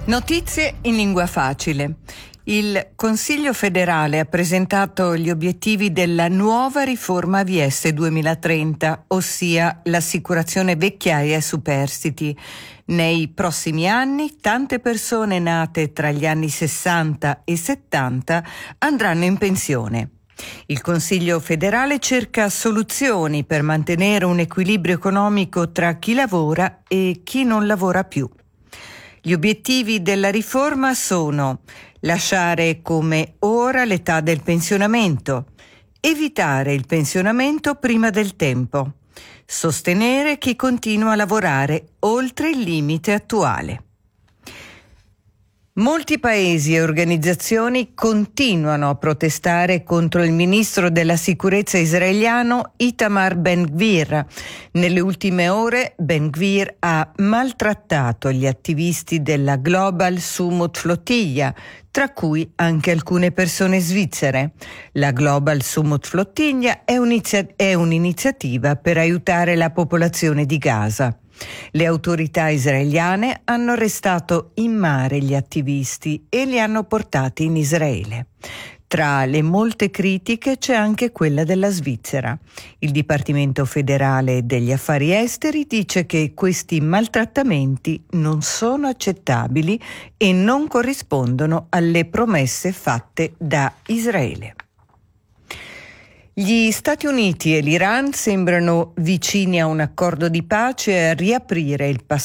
Notizie in lingua facile. Il Consiglio federale ha presentato gli obiettivi della nuova riforma AVS 2030, ossia l'assicurazione vecchiaia e superstiti. Nei prossimi anni tante persone nate tra gli anni 60 e 70 andranno in pensione. Il Consiglio federale cerca soluzioni per mantenere un equilibrio economico tra chi lavora e chi non lavora più. Gli obiettivi della riforma sono: lasciare come ora l'età del pensionamento, evitare il pensionamento prima del tempo, sostenere chi continua a lavorare oltre il limite attuale. Molti paesi e organizzazioni continuano a protestare contro il ministro della sicurezza israeliano Itamar Ben-Gvir. Nelle ultime ore Ben-Gvir ha maltrattato gli attivisti della Global Sumut Flottiglia, tra cui anche alcune persone svizzere. La Global Sumut Flottiglia è un'iniziativa per aiutare la popolazione di Gaza. Le autorità israeliane hanno arrestato in mare gli attivisti e li hanno portati in Israele. Tra le molte critiche c'è anche quella della Svizzera. Il Dipartimento federale degli affari esteri dice che questi maltrattamenti non sono accettabili e non corrispondono alle promesse fatte da Israele. Gli Stati Uniti e l'Iran sembrano vicini a un accordo di pace e a riaprire il passaggio